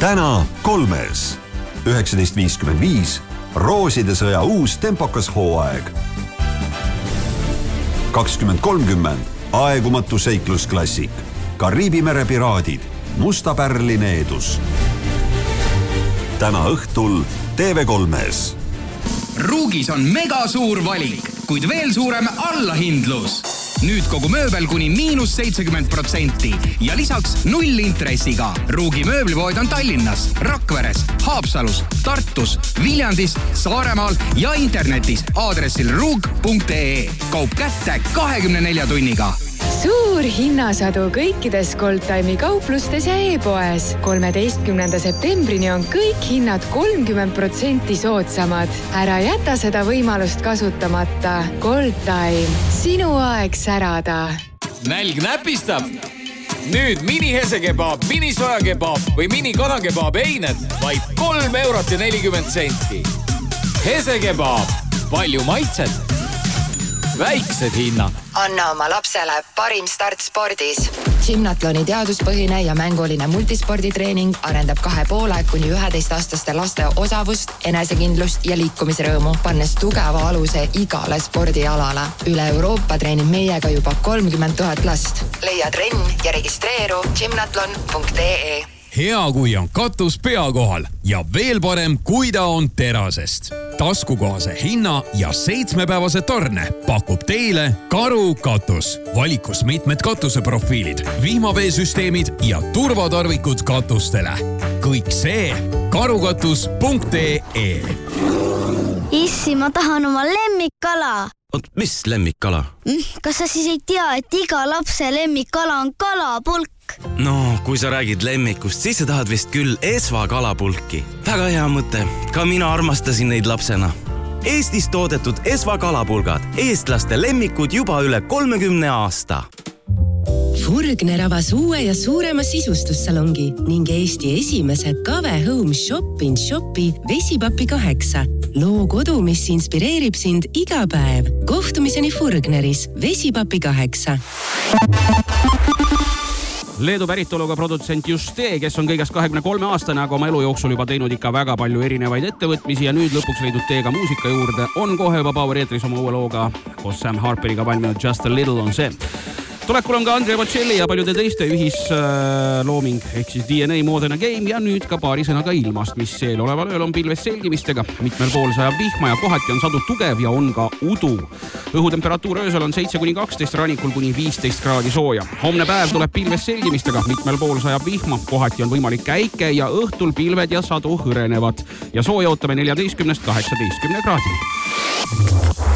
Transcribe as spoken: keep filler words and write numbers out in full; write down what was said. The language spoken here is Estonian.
täna kolmes. üheksateist viiskümmend viis Rooside sõja uus tempokas hooaeg. kakskümmend kolmkümmend aegumatu seiklusklassik. Kariibi mere piraadid. Musta pärli needus. Täna õhtul T V kolmes. Ruugis on mega suur valik, kuid veel suurem allahindlus. Nüüd kogu mööbel kuni miinus seitsekümmend protsenti ja lisaks null intressiga. Ruugi mööblipood on Tallinnas, Rakveres, Haapsalus, Tartus, Viljandis, Saaremaal ja internetis aadressil ruug punkt ee. Kaup kätte kahekümne nelja tunniga. Suur hinnasadu kõikides Goldtime'i kauplustes ja e-poes. kolmeteistkümnenda septembrini on kõik hinnad kolmkümmend protsenti soodsamad. Ära jäta seda võimalust kasutamata. Goldtime. Sinu aeg särada. Nälg näpistab. Nüüd mini-hesekebab, mini-sojakebab või mini-kanakebaab eined vaid kolm eurot ja nelikümmend senti. Hesekebab. Palju maitset. Väiksed hinnad. Anna oma lapsele parim start spordis. Gymnatloni teaduspõhine ja mänguline multisporditreening arendab kahe poole kuni üheteist-aastaste laste osavust, enesekindlust ja liikumisrõõmu, pannes tugeva aluse igale spordialale. Üle Euroopa treenib meiega juba kolmkümmend tuhat last. Leia trenn ja registreeru gymnatlon punkt ee. Hea, kui on katus pea kohal ja veel parem, kui ta on terasest. Taskukohase hinna ja seitsmepäevase tarne pakub teile Karu katus. Valikus mitmed katuseprofiilid, vihmaveesüsteemid ja turvatarvikud katustele. Kõik see karukatus punkt ee. Issi, ma tahan oma lemmikkala. Oot, mis lemmikkala? Kas sa siis ei tea, et iga lapse lemmikkala on kalapulk? No, kui sa räägid lemmikust, siis sa tahad vist küll Esva kalapulki. Väga hea mõte. Ka mina armastasin neid lapsena. Eestis toodetud Esva kalapulgad. Eestlaste lemmikud juba üle kolmekümne aasta. Furgner avas uue ja suurema sisustussalongi ning Eesti esimese Kave Home Shop in Shopi Vesipapi kaheksa. Loo kodu, mis inspireerib sind iga päev. Kohtumiseni Furgneris Vesipapi kaheksa. Leedu päritoluga produtsent Juste, kes on kõigest kahekümne kolme aastane, aga oma elu jooksul juba teinud ikka väga palju erinevaid ettevõtmisi ja nüüd lõpuks leidub teega muusika juurde, on kohe juba Power Eetris oma uue looga koos Sam Harperiga valminud Just a Little on see. Tulekul on ka Andrea Bocelli ja paljude teiste ühislooming ehk siis D N A More Than a Game ja nüüd ka paari sõnaga ilmast, mis seel oleval ööl on pilves selgimistega. Mitmel pool sajab vihma ja kohati on sadu tugev ja on ka udu. Õhutemperatuur öösel on seitse kuni kaksteist, rannikul kuni viisteist kraadi sooja. Homne päev tuleb pilves selgimistega, mitmel pool sajab vihma, kohati on võimalik käike ja õhtul pilved ja sadu hõrenevad. Ja sooja ootame neljateistkümnest kaheksateistkümne kraadini.